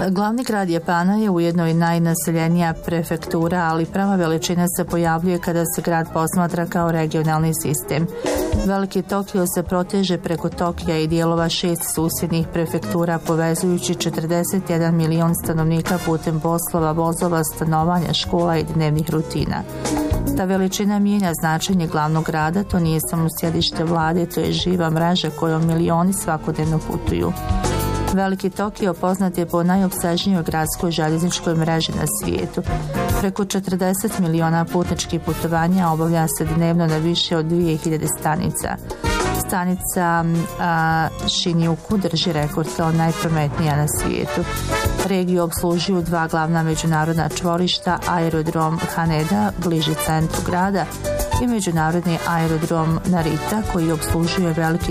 Glavni grad Japana je ujedno i najnaseljenija prefektura, ali prava veličina se pojavljuje kada se grad posmatra kao regionalni sistem. Veliki Tokio se proteže preko Tokija i dijelova 6 susjednih prefektura, povezujući 41 milion stanovnika putem poslova, vozova, stanovanja, škola i dnevnih rutina. Ta veličina mijenja značenje glavnog grada, to nije samo sjedište vlade, to je živa mreža kojom milioni svakodnevno putuju. Veliki Tokio poznat je po najopsežnijoj gradskoj željezničkoj mreži na svijetu. Preko 40 miliona putničkih putovanja obavlja se dnevno na više od 2000 stanica. Stanica Shinjuku drži rekord kao najprometnija na svijetu. Regiju opslužuju 2 glavna međunarodna čvorišta, aerodrom Haneda bliži centru grada i međunarodni aerodrom Narita koji opslužuje veliki